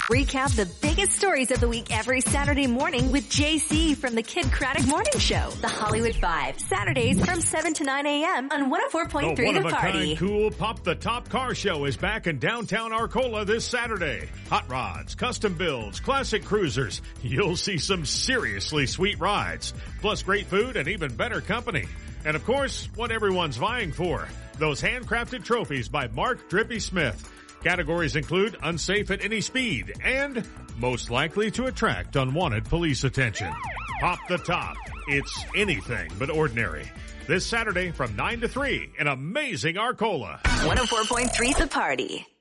Recap the biggest stories of the week every Saturday morning with JC from the Kid Craddock Morning Show. The Hollywood 5, Saturdays from 7 to 9 a.m. on 104.3 The Party. One-of-a-kind cool Pop the Top car show is back in downtown Arcola this Saturday. Hot rods, custom builds, classic cruisers. You'll see some seriously sweet rides. Plus great food and even better company. And of course, what everyone's vying for. Those handcrafted trophies by Mark Drippy Smith. Categories include unsafe at any speed and most likely to attract unwanted police attention. Pop the Top. It's anything but ordinary. This Saturday from 9 to 3 in amazing Arcola. 104.3 The Party.